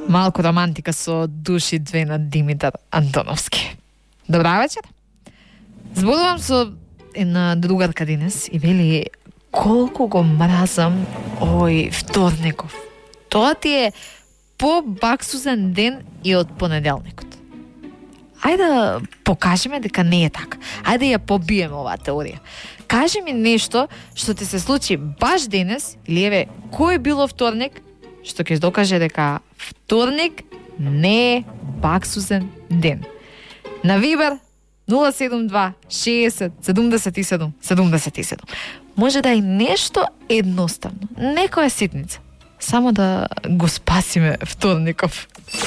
Малку романтика со души две на Димитар Антоновски. Добра вечер. Зборувам со една другарка денес и вели колку го мразам овој вторников. Тоа ти е по-баксузен ден и од понеделникот. Ајде да покажеме дека не е така. Ајде ја побиеме оваа теорија. Кажи ми нешто што ти се случи баш денес, или еве, кој било вторник, што ќе докаже дека вторник не е баксузен ден. На Вибер 072 60 77 77. Може да е нешто едноставно, некоја ситница, само да го спасиме вторников.